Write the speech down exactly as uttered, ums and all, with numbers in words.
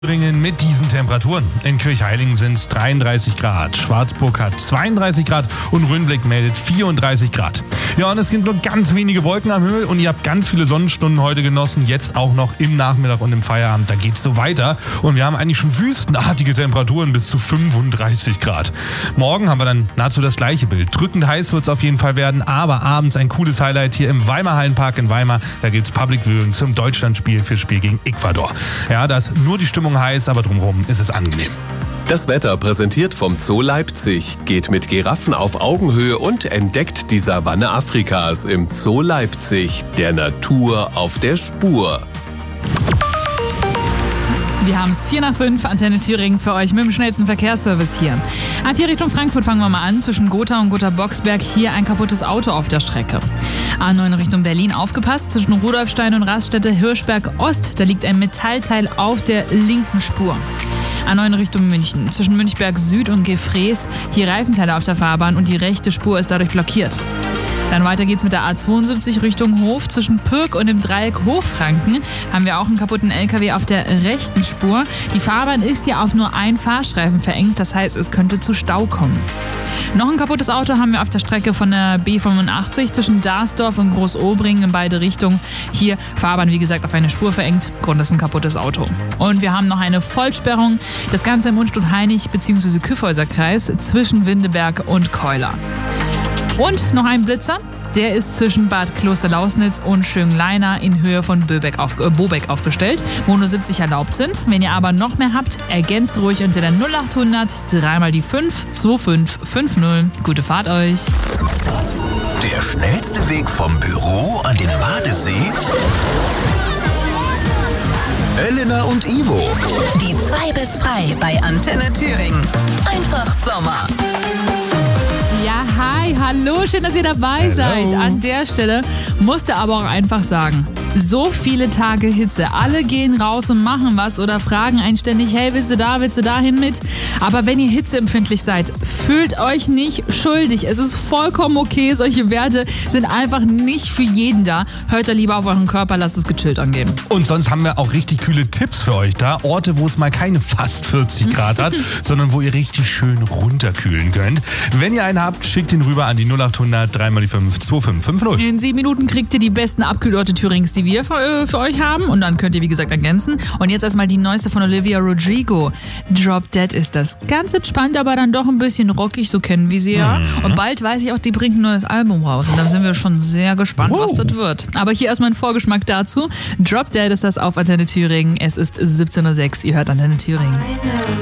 Bringen mit diesen Temperaturen. In Kirchheiligen sind es dreiunddreißig Grad, Schwarzburg hat zweiunddreißig Grad und Röhnblick meldet vierunddreißig Grad. Ja, und es sind nur ganz wenige Wolken am Himmel und ihr habt ganz viele Sonnenstunden heute genossen, jetzt auch noch im Nachmittag und im Feierabend. Da geht's so weiter und wir haben eigentlich schon wüstenartige Temperaturen bis zu fünfunddreißig Grad. Morgen haben wir dann nahezu das gleiche Bild. Drückend heiß wird es auf jeden Fall werden, aber abends ein cooles Highlight hier im Weimar Hallenpark in Weimar. Da gibt's Public Viewing zum Deutschlandspiel fürs Spiel gegen Ecuador. Ja, da ist nur die Stimmung heiß, aber drumherum ist es angenehm. Das Wetter präsentiert vom Zoo Leipzig. Geht mit Giraffen auf Augenhöhe und entdeckt die Savanne Afrikas im Zoo Leipzig. Der Natur auf der Spur. Wir haben es vier nach fünf, Antenne Thüringen für euch mit dem schnellsten Verkehrsservice hier. Ab hier Richtung Frankfurt fangen wir mal an. Zwischen Gotha und Gotha-Boxberg hier ein kaputtes Auto auf der Strecke. A neun Richtung Berlin, aufgepasst. Zwischen Rudolfstein und Raststätte Hirschberg Ost, da liegt ein Metallteil auf der linken Spur. A neun Richtung München. Zwischen Münchberg Süd und Gefrees, hier Reifenteile auf der Fahrbahn und die rechte Spur ist dadurch blockiert. Dann weiter geht's mit der A zweiundsiebzig Richtung Hof. Zwischen Pirk und dem Dreieck Hochfranken haben wir auch einen kaputten L K W auf der rechten Spur. Die Fahrbahn ist hier auf nur einen Fahrstreifen verengt, das heißt, es könnte zu Stau kommen. Noch ein kaputtes Auto haben wir auf der Strecke von der B fünfundachtzig zwischen Darsdorf und Großobringen in beide Richtungen. Hier Fahrbahn, wie gesagt, auf eine Spur verengt. Grund ist ein kaputtes Auto. Und wir haben noch eine Vollsperrung. Das Ganze im Unstrut-Hainich bzw. Kyffhäuser-Kreis zwischen Windeberg und Keuler. Und noch ein Blitzer, der ist zwischen Bad Klosterlausnitz und Schönleina in Höhe von Böbeck auf, äh, Bobeck aufgestellt, wo nur siebzig erlaubt sind. Wenn ihr aber noch mehr habt, ergänzt ruhig unter der null achthundert dreimal die fünf zwei fünf fünf null. Gute Fahrt euch! Der schnellste Weg vom Büro an den Badesee? Elena und Ivo. Die zwei bis frei bei Antenne Thüringen. Einfach Sommer. Ja, hi, hallo, schön, dass ihr dabei Hello. seid. An der Stelle musste aber auch einfach sagen, so viele Tage Hitze, alle gehen raus und machen was oder fragen einen ständig, hey, willst du da, willst du dahin mit? Aber wenn ihr hitzeempfindlich seid, fühlt euch nicht schuldig. Es ist vollkommen okay, solche Werte sind einfach nicht für jeden da. Hört da lieber auf euren Körper, lasst es gechillt angehen. Und sonst haben wir auch richtig kühle Tipps für euch da. Orte, wo es mal keine fast vierzig Grad hat, sondern wo ihr richtig schön runterkühlen könnt. Wenn ihr einen habt, schickt ihn rüber an die null achthundert dreimal die fünf zwei fünf fünf null. In sieben Minuten kriegt ihr die besten Abkühlorte Thürings, die wir für, äh, für euch haben. Und dann könnt ihr, wie gesagt, ergänzen. Und jetzt erstmal die neueste von Olivia Rodrigo. Drop Dead ist das. Ganz entspannt, aber dann doch ein bisschen rockig, so kennen wir sie ja. Mhm. Und bald weiß ich auch, die bringt ein neues Album raus. Und da sind wir schon sehr gespannt, wow. was das wird. Aber hier erstmal ein Vorgeschmack dazu. Drop Dead ist das auf Antenne Thüringen. Es ist siebzehn Uhr sechs. Ihr hört Antenne Thüringen.